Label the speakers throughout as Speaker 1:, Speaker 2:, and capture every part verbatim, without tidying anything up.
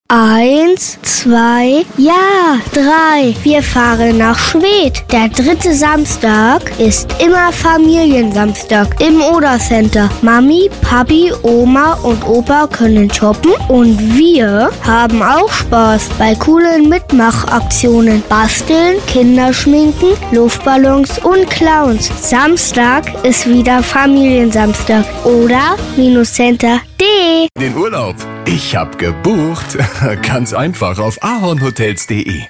Speaker 1: Eins, zwei, ja, drei. Wir fahren nach Schwedt. Der dritte Samstag ist immer Familiensamstag im Oder-Center. Mami, Papi, Oma und Opa können shoppen und wir haben auch Spaß bei coolen Mitmachaktionen. Basteln, Kinderschminken, Luftballons und Clowns. Samstag ist wieder Familiensamstag. Oder-Center punkt de.
Speaker 2: Den Urlaub. Ich hab gebucht. Ganz einfach auf ahornhotels punkt de.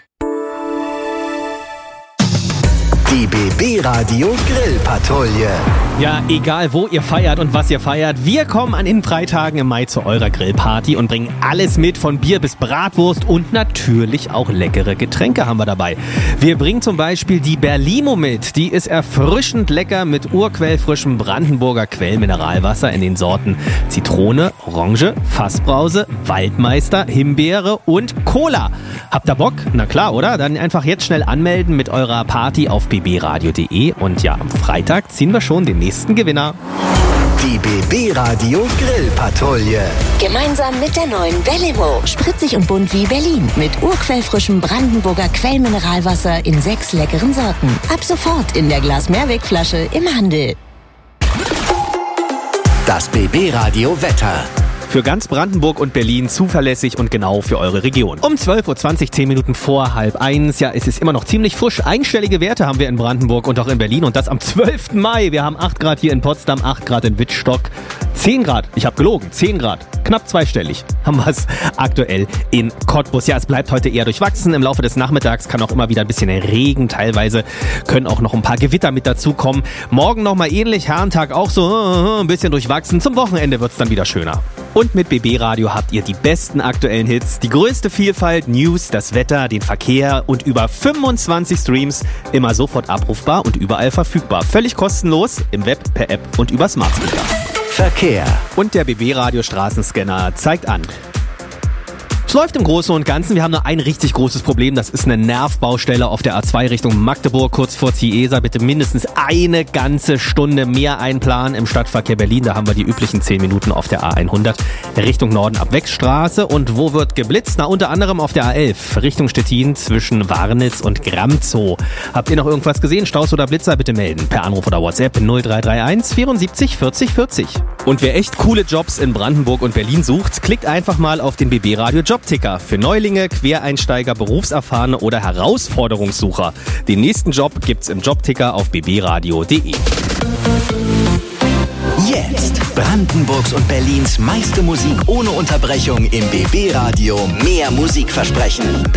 Speaker 3: Die B B-Radio Grillpatrouille.
Speaker 4: Ja, egal wo ihr feiert und was ihr feiert, wir kommen an den Freitagen im Mai zu eurer Grillparty und bringen alles mit, von Bier bis Bratwurst und natürlich auch leckere Getränke haben wir dabei. Wir bringen zum Beispiel die Berlimo mit. Die ist erfrischend lecker mit urquellfrischem Brandenburger Quellmineralwasser in den Sorten Zitrone, Orange, Fassbrause, Waldmeister, Himbeere und Cola. Habt ihr Bock? Na klar, oder? Dann einfach jetzt schnell anmelden mit eurer Party auf b b radio punkt de und ja, am Freitag ziehen wir schon den nächsten Gewinner.
Speaker 3: Die B B-Radio Grillpatrouille.
Speaker 5: Gemeinsam mit der neuen Berlimo. Spritzig und bunt wie Berlin. Mit urquellfrischem Brandenburger Quellmineralwasser in sechs leckeren Sorten. Ab sofort in der Glas-Mehrwegflasche im Handel.
Speaker 3: Das B B-Radio Wetter.
Speaker 4: Für ganz Brandenburg und Berlin zuverlässig und genau für eure Region. Um zwölf Uhr zwanzig, zehn Minuten vor halb eins. Ja, es ist immer noch ziemlich frisch. Einstellige Werte haben wir in Brandenburg und auch in Berlin. Und das am zwölften Mai. Wir haben acht Grad hier in Potsdam, acht Grad in Wittstock, zehn Grad. Ich habe gelogen, zehn Grad. Knapp zweistellig haben wir es aktuell in Cottbus. Ja, es bleibt heute eher durchwachsen. Im Laufe des Nachmittags kann auch immer wieder ein bisschen Regen. Teilweise können auch noch ein paar Gewitter mit dazukommen. Morgen nochmal ähnlich. Herrentag auch so ein bisschen durchwachsen. Zum Wochenende wird es dann wieder schöner. Und mit B B-Radio habt ihr die besten aktuellen Hits, die größte Vielfalt, News, das Wetter, den Verkehr und über fünfundzwanzig Streams immer sofort abrufbar und überall verfügbar. Völlig kostenlos im Web, per App und über Smart Speaker.
Speaker 3: Verkehr.
Speaker 4: Und der B B-Radio Straßenscanner zeigt an. Es läuft im Großen und Ganzen. Wir haben nur ein richtig großes Problem. Das ist eine Nervbaustelle auf der A zwei Richtung Magdeburg, kurz vor Ziesa. Bitte mindestens eine ganze Stunde mehr einplanen im Stadtverkehr Berlin. Da haben wir die üblichen zehn Minuten auf der A hundert Richtung Norden ab Wechstraße. Und wo wird geblitzt? Na, unter anderem auf der A elf Richtung Stettin zwischen Warnitz und Gramzow. Habt ihr noch irgendwas gesehen? Staus oder Blitzer? Bitte melden. Per Anruf oder WhatsApp null drei drei eins vierundsiebzig vierzig vierzig. Und wer echt coole Jobs in Brandenburg und Berlin sucht, klickt einfach mal auf den B B-Radio Jobticker. Für Neulinge, Quereinsteiger, Berufserfahrene oder Herausforderungssucher. Den nächsten Job gibt's im Jobticker auf b b radio punkt de.
Speaker 3: Jetzt Brandenburgs und Berlins meiste Musik ohne Unterbrechung im B B-Radio. Mehr Musikversprechen.